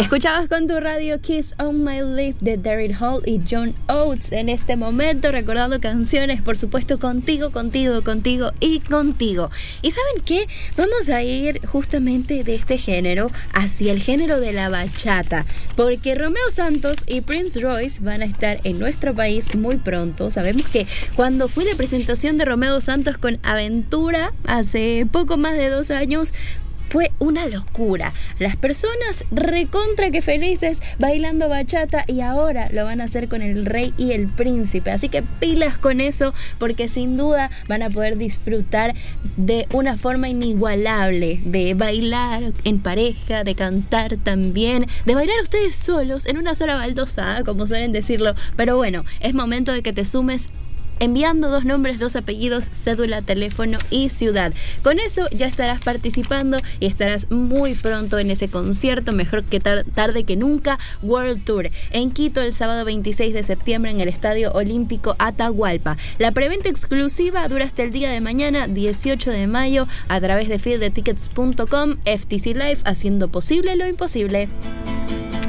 Escuchabas con tu radio Kiss on My Lips de Daryl Hall y John Oates. En este momento recordando canciones, por supuesto, contigo. ¿Y saben qué? Vamos a ir justamente de este género hacia el género de la bachata, porque Romeo Santos y Prince Royce van a estar en nuestro país muy pronto. Sabemos que cuando fue la presentación de Romeo Santos con Aventura hace poco más de 2 años, fue una locura. Las personas recontra que felices bailando bachata, y ahora lo van a hacer con El Rey y el Príncipe. Así que pilas con eso, porque sin duda van a poder disfrutar de una forma inigualable de bailar en pareja, de cantar también, de bailar ustedes solos en una sola baldosa, como suelen decirlo. Pero bueno, es momento de que te sumes enviando 2 nombres, 2 apellidos, cédula, teléfono y ciudad. Con eso ya estarás participando y estarás muy pronto en ese concierto, mejor que tarde que nunca, World Tour, en Quito el sábado 26 de septiembre en el Estadio Olímpico Atahualpa. La preventa exclusiva dura hasta el día de mañana, 18 de mayo, a través de fieldetickets.com. FTC Live, haciendo posible lo imposible.